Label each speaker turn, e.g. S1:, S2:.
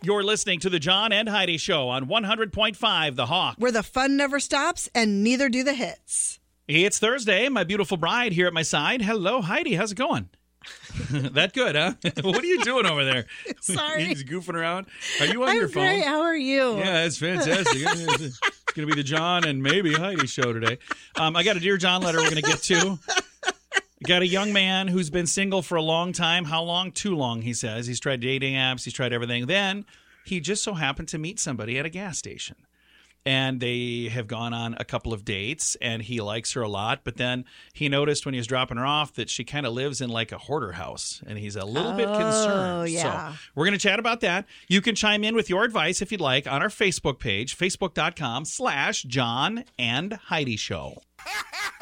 S1: You're listening to the John and Heidi Show on 100.5 The Hawk.
S2: Where the fun never stops and neither do the hits.
S1: It's Thursday. My beautiful bride here at my side. Hello, Heidi. How's it going? That good, huh? What are you doing over there?
S2: Sorry.
S1: He's goofing around. Are you on your phone?
S2: I'm great. How are you?
S1: Yeah, it's fantastic. It's going to be the John and maybe Heidi show today. I got a Dear John letter we're going to get to. Got a young man who's been single for a long time. How long? Too long, he says. He's tried dating apps. He's tried everything. Then he just so happened to meet somebody at a gas station. And they have gone on a couple of dates, and he likes her a lot. But then he noticed when he was dropping her off that she kind of lives in like a hoarder house, and he's a little bit concerned.
S2: Yeah.
S1: So we're going to chat about that. You can chime in with your advice if you'd like on our Facebook page, facebook.com/John and Heidi Show.